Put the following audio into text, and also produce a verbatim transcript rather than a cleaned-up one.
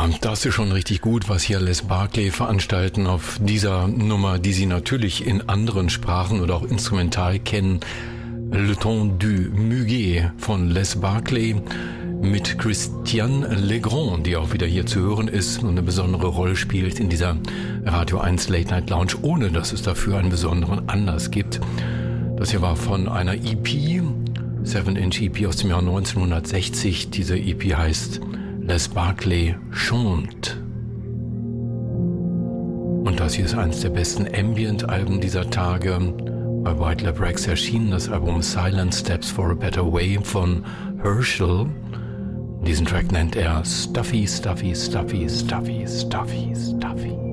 Ja, das ist schon richtig gut, was hier Les Barclay veranstalten auf dieser Nummer, die Sie natürlich in anderen Sprachen oder auch instrumental kennen. Le Temps du Muguet von Les Barclay mit Christiane Legrand, die auch wieder hier zu hören ist und eine besondere Rolle spielt in dieser Radio eins Late Night Lounge, ohne dass es dafür einen besonderen Anlass gibt. Das hier war von einer E P, seven inch E P aus dem Jahr neunzehnhundertsechzig. Diese E P heißt Les Barclay Chante. Und das hier ist eines der besten Ambient-Alben dieser Tage. Bei White Lab Rex erschienen das Album Silent Steps for a Better Way von Herschel. Diesen Track nennt er Stuffy, Stuffy, Stuffy, Stuffy, Stuffy, Stuffy.